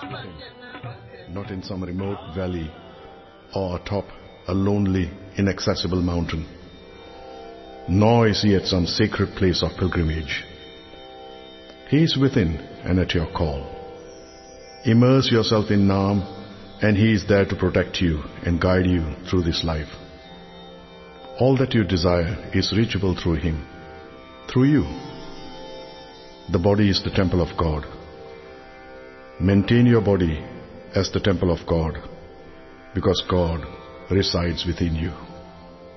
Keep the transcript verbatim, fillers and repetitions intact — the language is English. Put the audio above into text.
Not in some remote valley or atop a lonely, inaccessible mountain. Nor is he at some sacred place of pilgrimage. He is within and at your call. Immerse yourself in Naam, and he is there to protect you and guide you through this life. All that you desire is reachable through him, through you. The body is the temple of God. Maintain your body as the temple of God, because God resides within you.